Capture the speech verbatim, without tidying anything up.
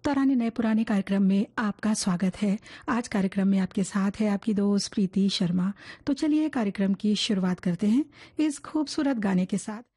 पुराने नए पुराने कार्यक्रम में आपका स्वागत है। आज कार्यक्रम में आपके साथ है आपकी दोस्त प्रीति शर्मा। तो चलिए कार्यक्रम की शुरुआत करते हैं इस खूबसूरत गाने के साथ।